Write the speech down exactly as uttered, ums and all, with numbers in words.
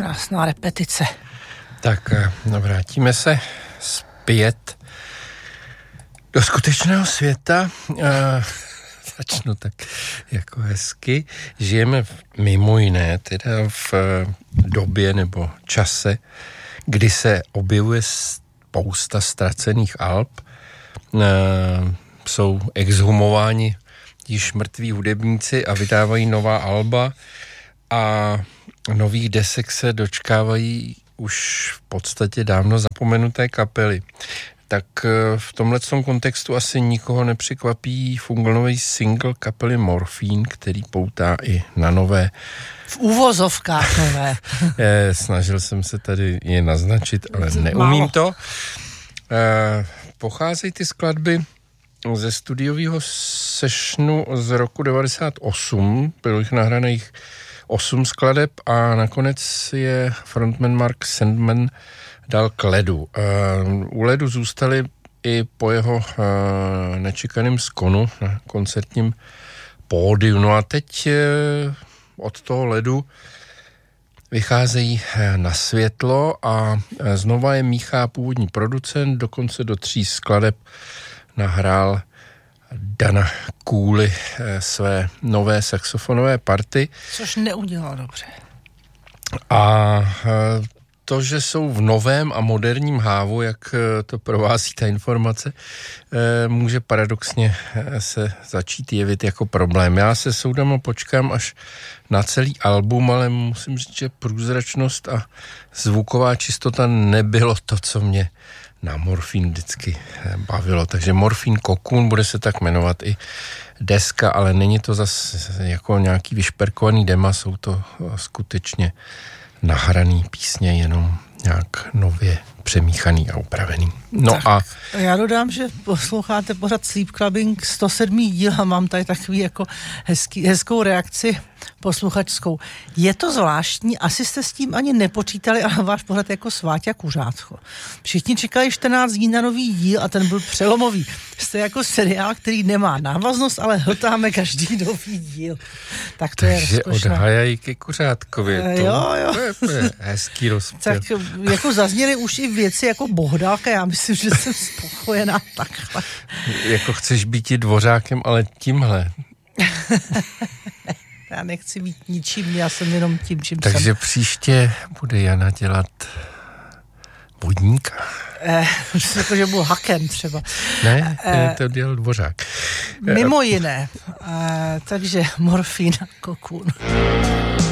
krásná repetice. Tak, no vrátíme se zpět do skutečného světa. Začnu tak jako hezky. Žijeme v, mimo jiné teda v době nebo čase, kdy se objevuje spousta ztracených alb. Jsou exhumováni již mrtví hudebníci a vydávají nová alba a nových desek se dočkávají už v podstatě dávno zapomenuté kapely. Tak v tomhletom kontextu asi nikoho nepřekvapí funglnový single kapely Morphine, který poutá i na nové. V úvozovkách nové. Snažil jsem se tady je naznačit, ale neumím Málo. to. Pocházejí ty skladby ze studiového sessionu z roku devadesát osm, bylo jich nahraných osm skladeb a nakonec je frontman Mark Sandman dal k ledu. Uh, u ledu zůstali i po jeho uh, nečekaném skonu na koncertním pódiu. No a teď uh, od toho ledu vycházejí na světlo a uh, znova je míchá původní producent, dokonce do tří skladeb nahrál Dana Cooley uh, své nové saxofonové party. Což neudělal dobře. A uh, to, že jsou v novém a moderním hávu, jak to provází ta informace, může paradoxně se začít jevit jako problém. Já se soudama počkám až na celý album, ale musím říct, že průzračnost a zvuková čistota nebylo to, co mě na Morphine vždycky bavilo. Takže Morphine Cocoon bude se tak jmenovat i deska, ale není to zase jako nějaký vyšperkovaný dema, jsou to skutečně nahraný písně, jenom nějak nově přemíchaný a upravený. No tak, a já dodám, že posloucháte pořád Sleep Clubbing sto sedmý díl a mám tady takový jako hezký, hezkou reakci posluchačskou. Je to zvláštní, asi jste s tím ani nepočítali, ale váš pohled jako Sváťa Kuřátko. Všichni čekali čtrnáct dní na nový díl a ten byl přelomový. Jste jako seriál, který nemá návaznost, ale hltáme každý nový díl. Tak to Takže je rozkošné. od Hajajky Kuřátkově. E, jo, jo. To je, to je hezký rozpěv. Tak jako zazněly už i věci jako Bohdálka, já myslím, že jsem spokojená takhle. Jako chceš být i dvořákem, ale tímhle. Já nechci být ničím, já jsem jenom tím, čím Takže jsem. Takže příště bude Jana dělat vodníka. Eh, jako, že byl hakem třeba. Ne, eh, to dělal dvořák. Mimo jiné. Eh, takže Morphine Cocoon.